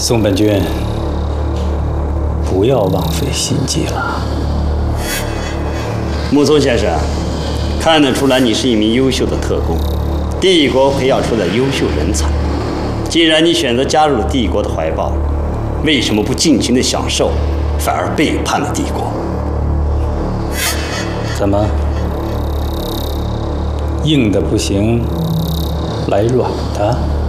宋本君，不要枉费心机了。 木松先生，看得出来你是一名优秀的特工，帝国培养出了优秀人才。既然你选择加入了帝国的怀抱，为什么不尽情的享受，反而背叛了帝国？ 怎么，硬的不行，来软的？